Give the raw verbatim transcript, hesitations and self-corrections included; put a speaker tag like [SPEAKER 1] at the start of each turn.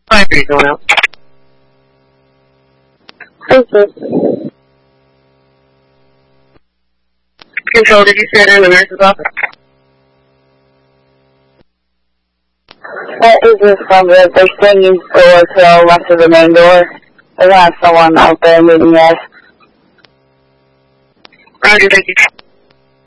[SPEAKER 1] Why are you going out?
[SPEAKER 2] Thank you.
[SPEAKER 1] Control, did you say it in the nurse's office?
[SPEAKER 2] That is just from the they're staying door to the left of the main door. They're gonna have someone out there meeting us.
[SPEAKER 1] Roger, thank you.